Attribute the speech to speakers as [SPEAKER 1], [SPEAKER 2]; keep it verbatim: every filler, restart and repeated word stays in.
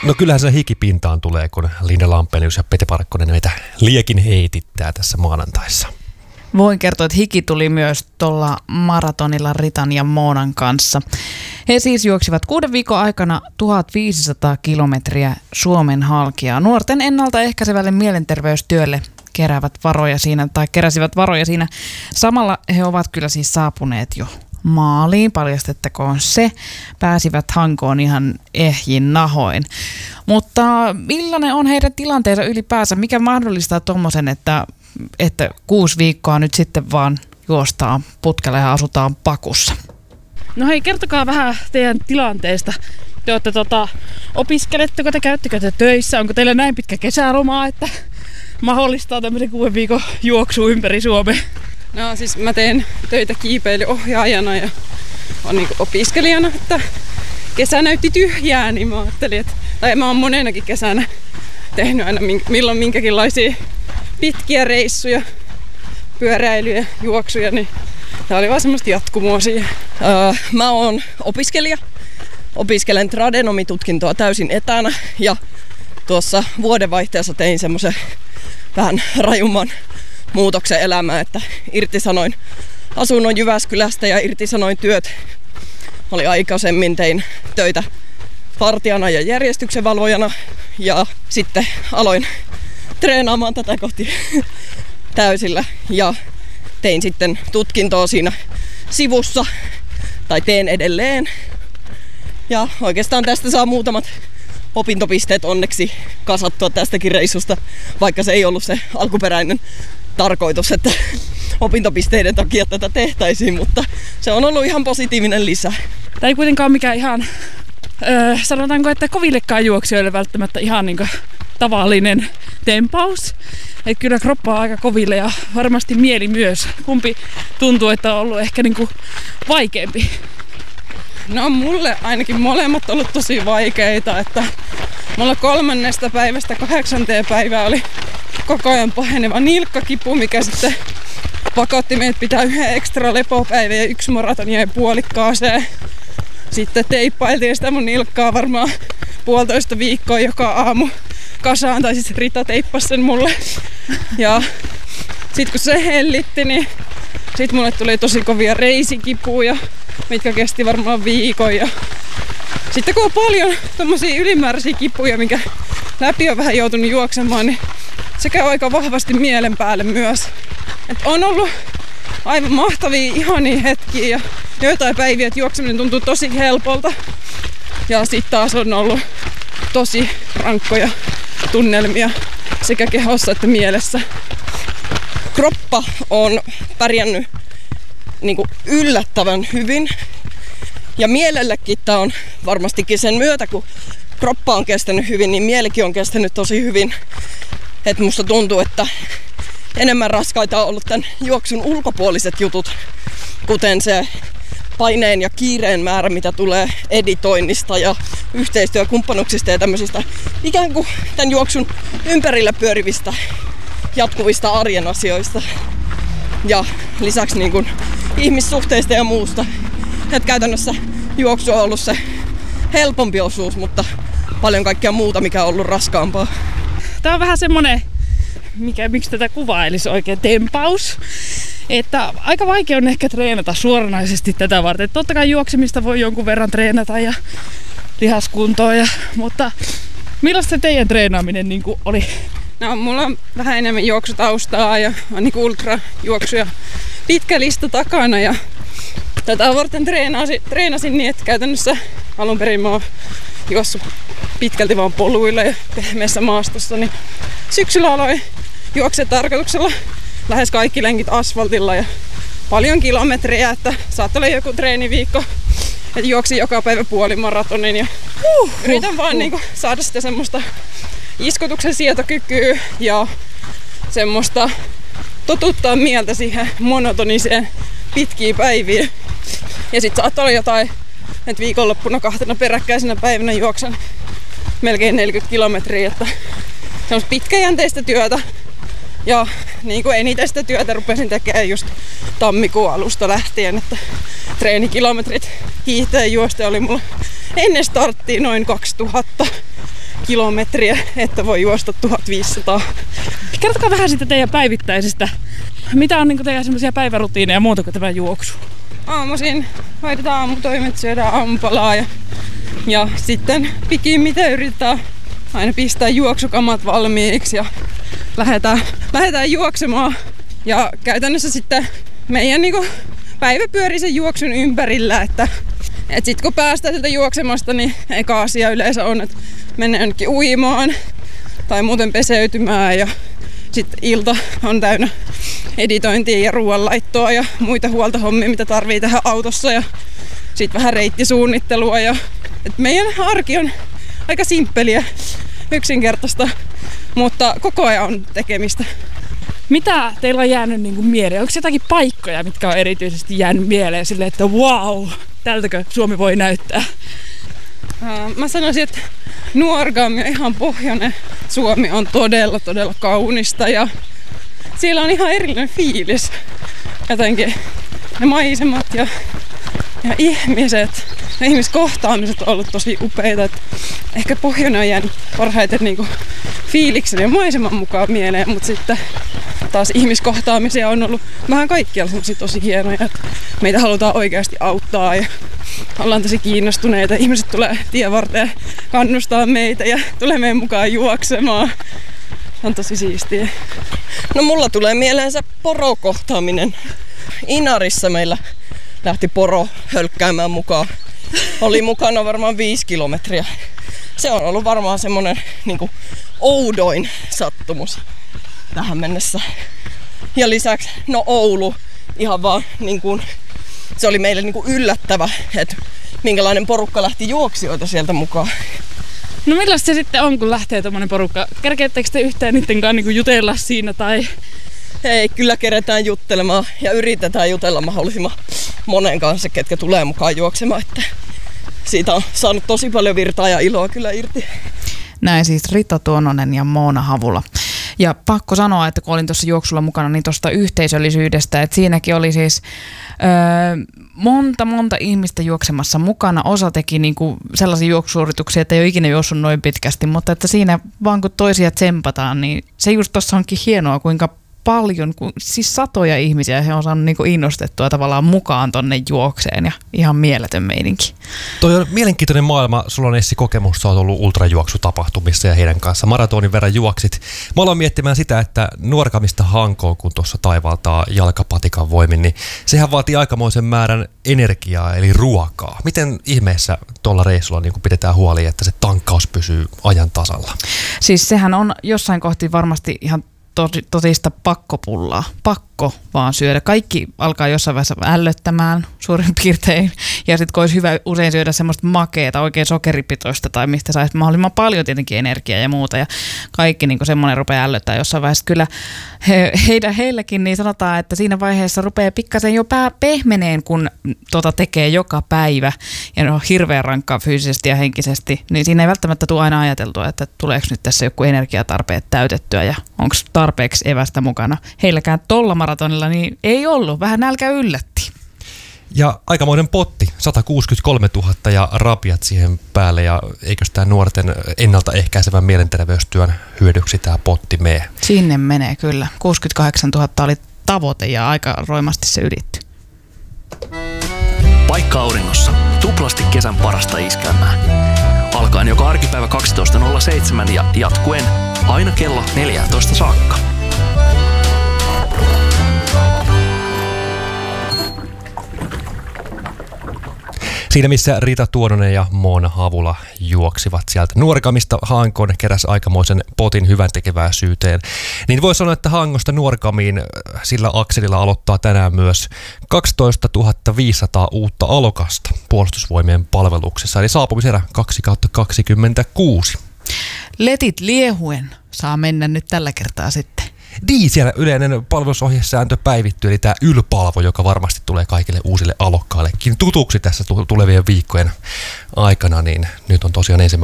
[SPEAKER 1] No kyllähän se hikipintaan tulee, kun Linda Lampelius ja Pete Parkkonen meitä liekin heitittää tässä maanantaissa.
[SPEAKER 2] Voin kertoa, että hiki tuli myös tuolla maratonilla Ritan ja Moonan kanssa. He siis juoksivat kuuden viikon aikana tuhatviisisataa kilometriä Suomen halkia. Nuorten ennaltaehkäisevälle mielenterveystyölle keräävät varoja siinä, tai keräsivät varoja siinä. Samalla he ovat kyllä siis saapuneet jo maaliin, paljastettakoon se. Pääsivät Hankoon ihan ehjin nahoin. Mutta millainen on heidän tilanteensa ylipäänsä? Mikä mahdollistaa tuommoisen, että, että kuusi viikkoa nyt sitten vaan juostaan putkella ja asutaan pakussa?
[SPEAKER 3] No hei, kertokaa vähän teidän tilanteesta. Te olette tota, opiskeletteko te, käyttekö te töissä? Onko teillä näin pitkä kesälomaa, että mahdollistaa tämmöisen kuuden viikon juoksu ympäri Suomea?
[SPEAKER 4] No siis mä teen töitä kiipeilyohjaajana ja on niinku opiskelijana, että kesä näytti tyhjää, niin mä ajattelin, että tai mä oon monenakin kesänä tehnyt aina milloin minkäkinlaisia pitkiä reissuja, pyöräilyjä, juoksuja, niin tää oli vaan semmoista jatkumoa siihen. Öö, mä oon opiskelija, opiskelen tradenomitutkintoa täysin etänä ja tuossa vuodenvaihteessa tein semmoisen vähän rajumman muutoksen elämään, että irtisanoin asunnon Jyväskylästä ja irtisanoin työt. Oli aikaisemmin, tein töitä partijana ja järjestyksenvalvojana ja sitten aloin treenaamaan tätä kohti täysillä ja tein sitten tutkintoa siinä sivussa, tai teen edelleen. Ja oikeastaan tästä saa muutamat opintopisteet onneksi kasattua tästäkin reissusta, vaikka se ei ollut se alkuperäinen tarkoitus, että opintopisteiden takia tätä tehtäisiin, mutta se on ollut ihan positiivinen lisä.
[SPEAKER 3] Tämä ei kuitenkaan mikään ihan, öö, sanotaanko, että kovillekaan juoksijoille välttämättä ihan niin kuin tavallinen tempaus. Että kyllä kroppa on aika koville ja varmasti mieli myös. Kumpi tuntuu, että on ollut ehkä niin kuin vaikeampi?
[SPEAKER 4] No mulle ainakin molemmat ollut tosi vaikeita, että mulla kolmannesta päivästä kahdeksanteen päivään oli koko ajan paheneva nilkkakipu, mikä sitten pakotti meidät pitää yhden ekstra lepopäivän ja yksi maratoni jäi puolikkaaseen. Sitten teippailtiin sitä mun nilkkaa varmaan puolitoista viikkoa joka aamu kasaan, tai siis Rita teippasi sen mulle. Ja sit kun se hellitti, niin sit mulle tuli tosi kovia reisikipuja, mitkä kesti varmaan viikon. Ja sitten kun on paljon tommosia ylimääräisiä kipuja, minkä läpi on vähän joutunut juoksemaan, niin se käy aika vahvasti mielen päälle myös. Et on ollut aivan mahtavia, ihania hetkiä ja joitain päiviä, että juokseminen tuntuu tosi helpolta. Ja sitten taas on ollut tosi rankkoja tunnelmia sekä kehossa että mielessä. Kroppa on pärjännyt niin kuin yllättävän hyvin. Ja mielellekin tämä on varmastikin sen myötä, kun kroppa on kestänyt hyvin, niin mielikin on kestänyt tosi hyvin. Et musta tuntuu, että enemmän raskaita on ollut tämän juoksun ulkopuoliset jutut, kuten se paineen ja kiireen määrä, mitä tulee editoinnista ja yhteistyökumppanuksista ja tämmöisistä ikään kuin tämän juoksun ympärillä pyörivistä jatkuvista arjen asioista. Ja lisäksi niin kuin ihmissuhteista ja muusta. Et käytännössä juoksu on ollut se helpompi osuus, mutta paljon kaikkea muuta, mikä on ollut raskaampaa.
[SPEAKER 3] Tämä on vähän semmoinen, mikä, miksi tätä kuvailisi oikein, tempaus. Että aika vaikea on ehkä treenata suoranaisesti tätä varten. Totta kai juoksemista voi jonkun verran treenata ja lihaskuntoa, ja, mutta millaista se teidän treenaaminen niin kuin oli?
[SPEAKER 4] No, mulla on vähän enemmän juoksutaustaa ja on niin ultrajuoksuja pitkä lista takana. Ja tätä varten treenasin, treenasin niin, että käytännössä alun perin mä oon juossut pitkälti vaan poluilla ja pehmeässä maastossa. Niin syksyllä aloin juoksea tarkoituksella lähes kaikki lenkit asfaltilla ja paljon kilometrejä, että saattoi olla joku treeniviikko, että juoksin joka päivä puolimaratonin ja uh, yritän uh, vaan uh. Niin saada sitä semmoista iskotuksen sietokykyä ja semmoista totuttaa mieltä siihen monotoniseen pitkiin päiviin. Ja sit saattaa olla jotain, että viikonloppuna kahtena peräkkäisenä päivänä juoksen melkein neljäkymmentä kilometriä, että semmoista pitkäjänteistä työtä. Ja niin kuin eniten sitä työtä rupesin tekemään just tammikuun alusta lähtien, että treenikilometrit hiihteen juoste oli mulla ennen starttia noin kaksituhatta kilometriä, että voi juosta tuhatviisisataa.
[SPEAKER 3] Kertokaa vähän siitä teidän päivittäisestä. Mitä on niin teidän semmoisia päivärutiineja muuta kuin tämä juoksu?
[SPEAKER 4] Aamuisin hoidetaan aamutoimet, syödään aamupalaa ja, ja sitten pikimmiten yritetään aina pistää juoksukamat valmiiksi ja lähdetään, lähdetään juoksemaan. Ja käytännössä sitten meidän niin kuin päivä pyörii sen juoksun ympärillä, että et sit kun päästään sieltä juoksemasta, niin eka asia yleensä on, että mennään jonnekin uimaan tai muuten peseytymään ja sitten ilta on täynnä editointia ja ruoanlaittoa ja muita huoltohommia, mitä tarvii tehdä autossa ja sitten vähän reittisuunnittelua. Ja, et meidän arki on aika simppeliä, yksinkertaista, mutta koko ajan on tekemistä.
[SPEAKER 3] Mitä teillä on jäänyt niin kuin mieleen? Onko jotakin paikkoja, mitkä on erityisesti jäänyt mieleen silleen, että wow, tältäkö Suomi voi näyttää?
[SPEAKER 4] Mä sanoisin, että Nuorgami on ihan pohjoinen. Suomi on todella, todella kaunista ja siellä on ihan erillinen fiilis. Jotenkin ne maisemat ja, ja ihmiset, ne ihmiskohtaamiset on ollut tosi upeita. Että ehkä pohjoinen on jäänyt parhaiten niinku fiiliksen ja maiseman mukaan mieleen, mutta sitten taas ihmiskohtaamisia on ollut vähän kaikkialla semmosia tosi hienoja, että meitä halutaan oikeasti auttaa ja ollaan tosi kiinnostuneita. Ihmiset tulee tien varteen kannustaa meitä ja tulee meidän mukaan juoksemaan. On tosi siistiä.
[SPEAKER 5] No mulla tulee mieleen se porokohtaaminen. Inarissa meillä lähti poro hölkkäämään mukaan. Oli mukana varmaan viisi kilometriä. Se on ollut varmaan semmonen niinku oudoin sattumus tähän mennessä. Ja lisäksi, no Oulu, ihan vaan niin kuin, se oli meille niin kuin yllättävä, että minkälainen porukka lähti juoksijoita sieltä mukaan.
[SPEAKER 3] No millaista se sitten on, kun lähtee tommonen porukka? Kerkeettekö te yhtään niiden kanssa niin jutella siinä tai?
[SPEAKER 5] Ei, kyllä keretään juttelemaan ja yritetään jutella mahdollisimman monen kanssa, ketkä tulee mukaan juoksemaan. Että siitä on saanut tosi paljon virtaa ja iloa kyllä irti.
[SPEAKER 2] Näin siis Rita Tuononen ja Moona Havula. Ja pakko sanoa, että kun olin tuossa juoksulla mukana, niin tuosta yhteisöllisyydestä, että siinäkin oli siis öö, monta, monta ihmistä juoksemassa mukana. Osa teki niinku sellaisia juoksusuorituksia, että ei ole ikinä juossut noin pitkästi, mutta että siinä vaan kun toisia tsempataan, niin se just tuossa onkin hienoa, kuinka paljon, siis satoja ihmisiä he on saanut niinku innostettua tavallaan mukaan tonne juokseen ja ihan mieletön meininki.
[SPEAKER 1] Toi on mielenkiintoinen maailma. Sulla on Essi kokemus, sä oot ollut ultrajuoksutapahtumissa ja heidän kanssa maratonin verran juoksit. Mä aloin miettimään sitä, että Nuorgamista Hankoon, kun tuossa taivaltaa jalkapatikan voimin, niin sehän vaatii aikamoisen määrän energiaa eli ruokaa. Miten ihmeessä tuolla reissulla niin pidetään huoli, että se tankkaus pysyy ajan tasalla?
[SPEAKER 2] Siis sehän on jossain kohti varmasti ihan totista pakkopullaa. Pakko vaan syödä. Kaikki alkaa jossain vaiheessa ällöttämään suurin piirtein. Ja sitten kun olisi hyvä usein syödä semmoista makeeta, oikein sokeripitoista tai mistä saisi mahdollisimman paljon tietenkin energiaa ja muuta. Ja kaikki niin semmoinen rupeaa ällöttää jossain vaiheessa. Kyllä he, heidän, heilläkin niin sanotaan, että siinä vaiheessa rupeaa pikkasen jo pää pehmeneen, kun tota tekee joka päivä. Ja ne on hirveän rankkaa fyysisesti ja henkisesti. Niin siinä ei välttämättä tule aina ajateltua, että tuleeko nyt tässä joku energiatarpeet täytettyä ja onko tarpeeksi evästä mukana. Heilläkään tolla maratonilla niin ei ollut. Vähän nälkä yllätti.
[SPEAKER 1] Ja aikamoinen potti, sata kuusikymmentäkolmetuhatta ja rapiat siihen päälle. Ja eikös tämä nuorten ennaltaehkäisevän mielenterveystyön hyödyksi tämä potti mene?
[SPEAKER 2] Sinne menee kyllä. kuusikymmentäkahdeksantuhatta oli tavoite ja aika roimasti se ylittyi.
[SPEAKER 6] Paikka auringossa. Tuplasti kesän parasta iskelmää. Alkaen joka arkipäivä kaksitoista nolla seitsemän ja jatkuen aina kello neljätoista saakka.
[SPEAKER 1] Siinä missä Rita Tuononen ja Moona Havula juoksivat sieltä Nuorgamista Hankoon, keräs aikamoisen potin hyvän tekeväisyyteen, niin voi sanoa, että Hangosta Nuorgamiin sillä akselilla aloittaa tänään myös kaksitoistatuhatta viisisataa uutta alokasta puolustusvoimien palveluksessa, eli saapumiserä kaksi kautta kaksikymmentäkuusi.
[SPEAKER 2] Letit liehuen saa mennä nyt tällä kertaa sitten.
[SPEAKER 1] Niin, siellä yleinen palvelusohjesääntö päivittyy, eli tämä Ylpalvo, joka varmasti tulee kaikille uusille alokkaillekin tutuksi tässä tulevien viikkojen aikana, niin nyt on tosiaan ensimmäinen